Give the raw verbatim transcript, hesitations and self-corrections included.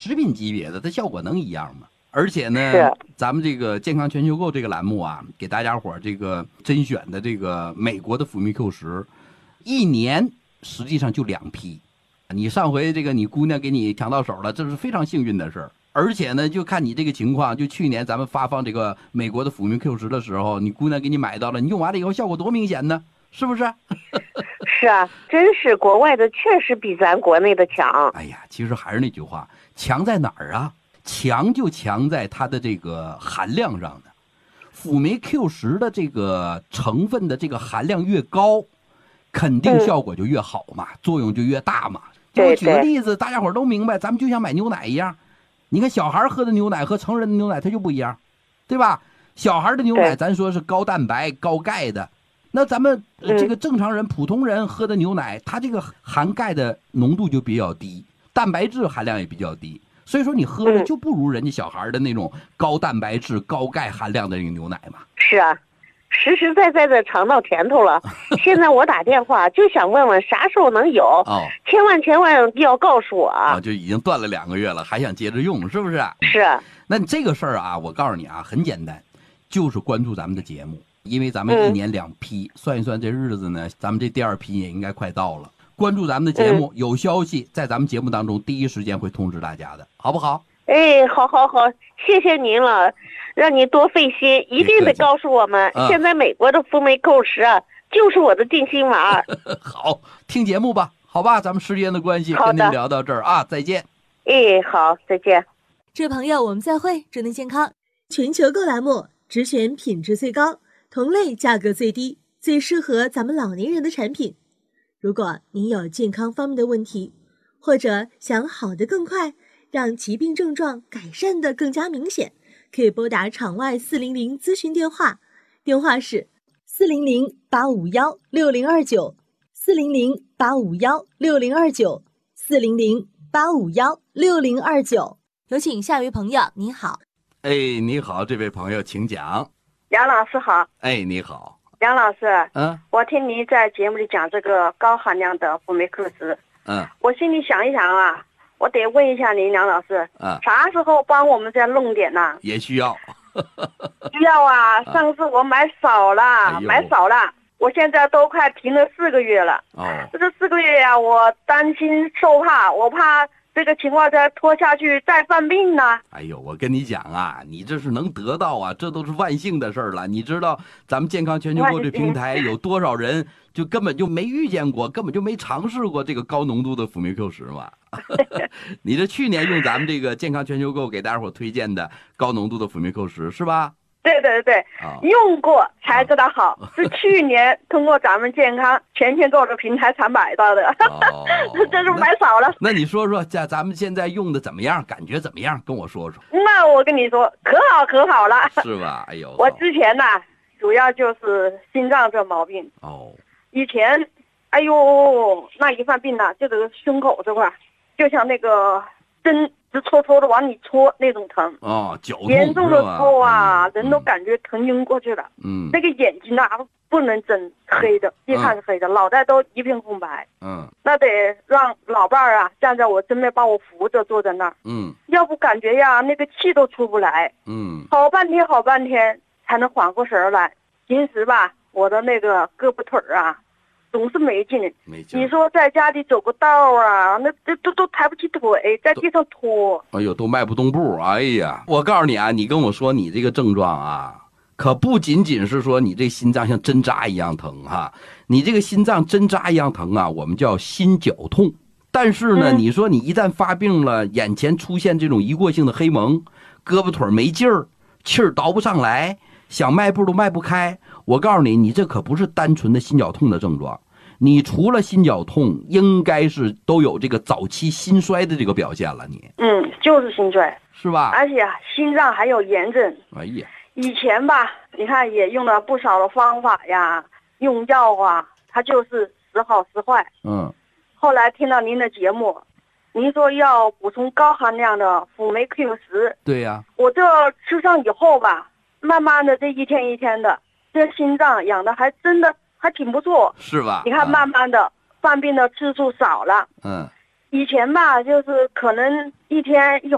食品级别的，它效果能一样吗？而且呢，咱们这个健康全球购这个栏目啊，给大家伙这个甄选的这个美国的辅酶 Q 十，一年实际上就两批。你上回这个你姑娘给你抢到手了，这是非常幸运的事儿。而且呢，就看你这个情况，就去年咱们发放这个美国的辅酶 Q 十的时候，你姑娘给你买到了，你用完了以后效果多明显呢，是不是？ 是啊，真是国外的确实比咱国内的强。 哎呀，其实还是那句话，强在哪儿啊？强就强在它的这个含量上的。辅酶 Q 十的这个成分的这个含量越高，肯定效果就越好嘛，嗯、作用就越大嘛。就我举个例子，大家伙都明白，咱们就像买牛奶一样，你看小孩喝的牛奶和成人的牛奶它就不一样，对吧？小孩的牛奶咱说是高蛋白高钙的，那咱们这个正常人、嗯、普通人喝的牛奶，它这个含钙的浓度就比较低，蛋白质含量也比较低，所以说你喝的就不如人家小孩的那种高蛋白质高钙含量的那个牛奶嘛。 是啊，实实在在的尝到甜头了。现在我打电话就想问问啥时候能有，哦、千万千万要告诉我啊！ 哦！就已经断了两个月了，还想接着用，是不是？ 是。 那你这个事儿啊，我告诉你啊，很简单，就是关注咱们的节目，因为咱们一年两批，嗯、算一算这日子呢，咱们这第二批也应该快到了。关注咱们的节目，嗯、有消息在咱们节目当中第一时间会通知大家的，好不好？ 哎，好好好，谢谢您了，让你多费心，一定得告诉我们，嗯、现在美国的辅酶 Q 十啊，就是我的定心丸。 好，听节目吧，好吧，咱们时间的关系，跟您聊到这儿啊，再见。 哎，好，再见。 这位朋友，我们再会，祝您健康。全球购栏目只选品质最高、同类价格最低、最适合咱们老年人的产品。如果您有健康方面的问题，或者想好得更快，让疾病症状改善得更加明显，可以拨打场外四零零咨询电话，电话是四零零八五幺六零二九，四零零八五幺六零二九，四零零八五幺六零二九。有请下一位朋友，你好。 哎，你好，这位朋友，请讲。 杨老师好。 哎，你好。 杨老师， 嗯， 我听您在节目里讲这个高含量的辅酶 Q 十， 嗯， 我心里想一想啊，我得问一下您，杨老师， 嗯， 啥时候帮我们再弄点呢？ 也需要， 需要啊！上次我买少了， 哎、 买少了，我现在都快停了四个月了。 哦， 这四个月呀、啊，我担心受怕，我怕这个情况再拖下去再犯病呢。 哎呦，我跟你讲啊，你这是能得到啊，这都是万幸的事儿了。你知道咱们健康全球购这平台有多少人就根本就没遇见过，根本就没尝试过这个高浓度的辅酶 Q 十嘛？你这去年用咱们这个健康全球购给大家伙推荐的高浓度的辅酶 Q 十是吧？ 对对对对， 哦、 用过才知道好，哦、是去年通过咱们健康全球购的平台才买到的， 哦、 这是买少了那。那你说说，在咱们现在用的怎么样？感觉怎么样？跟我说说。 那我跟你说，可好可好了， 是吧？哎呦， 我之前呢，主要就是心脏这毛病。 哦。 以前，哎呦，那一犯病呢，就这个胸口这块，就像那个针直戳戳的往里戳那种疼。 哦，绞痛严重的时候啊， 嗯、 人都感觉疼晕过去了。 嗯。 那个眼睛啊，不能睁，黑的，一看是黑的，嗯、脑袋都一片空白。 嗯。 那得让老伴儿啊站在我身边，把我扶着坐在那儿。 嗯。 要不感觉呀，那个气都出不来。 嗯。 好半天，好半天才能缓过神来。平时吧，我的那个胳膊腿儿啊，总是没劲。 没劲。 你说在家里走个道啊，那这都都抬不起腿，在地上拖。 哎呦，都迈不动步。哎呀，我告诉你啊，你跟我说你这个症状啊，可不仅仅是说你这心脏像针扎一样疼哈，你这个心脏针扎一样疼啊，我们叫心绞痛。但是呢，嗯、你说你一旦发病了，眼前出现这种一过性的黑蒙，胳膊腿没劲儿，气儿倒不上来。想迈步都迈不开，我告诉你，你这可不是单纯的心绞痛的症状，你除了心绞痛，应该是都有这个早期心衰的这个表现了。你， 嗯，就是心衰， 是吧？ 而且心脏还有炎症。 哎呀， 以前吧，你看也用了不少的方法呀，用药啊，它就是时好时坏。 嗯。 后来听到您的节目，您说要补充高含量的辅酶 Q 十。 对呀、啊。 我这吃上以后吧。慢慢的，这一天一天的，这心脏养的还真的还挺不错， 是吧？ 你看，慢慢的、啊、犯病的次数少了。 嗯， 以前吧，就是可能一天一